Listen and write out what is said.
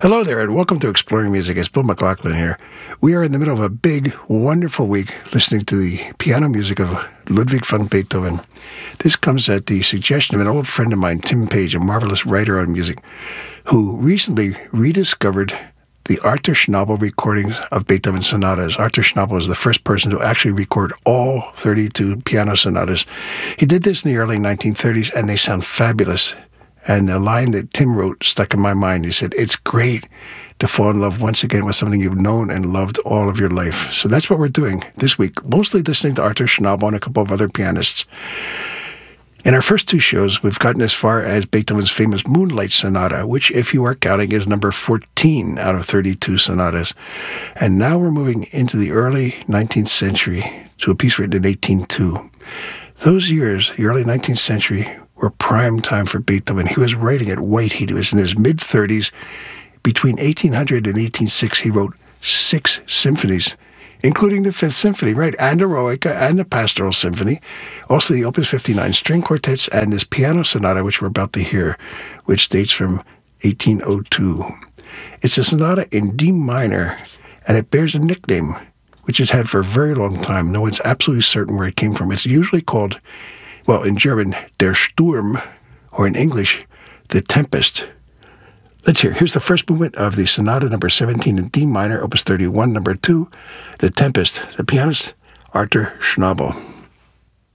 Hello there, and welcome to Exploring Music. It's Bill McLaughlin here. We are in the middle of a big, wonderful week listening to the piano music of Ludwig van Beethoven. This comes at the suggestion of an old friend of mine, Tim Page, a marvelous writer on music, who recently rediscovered the Arthur Schnabel recordings of Beethoven sonatas. Arthur Schnabel is the first person to actually record all 32 piano sonatas. He did this in the early 1930s, and they sound fabulous. And the line that Tim wrote stuck in my mind. He said, "It's great to fall in love once again with something you've known and loved all of your life." So that's what we're doing this week, mostly listening to Arthur Schnabel and a couple of other pianists. In our first two shows, we've gotten as far as Beethoven's famous Moonlight Sonata, which, if you are counting, is number 14 out of 32 sonatas. And now we're moving into the early 19th century to a piece written in 1802. Those years, the early 19th century, were prime time for Beethoven. He was writing at white heat. He was in his mid-30s. Between 1800 and 1806, he wrote 6 symphonies, including the Fifth Symphony, right, and Eroica, and the Pastoral Symphony, also the Opus 59 string quartets, and this piano sonata, which we're about to hear, which dates from 1802. It's a sonata in D minor, and it bears a nickname, which it's had for a very long time. No one's absolutely certain where it came from. It's usually called, well, in German, Der Sturm, or in English, The Tempest. Let's hear. Here's the first movement of the Sonata number 17 in D minor, Opus 31, number 2, The Tempest. The pianist, Arthur Schnabel.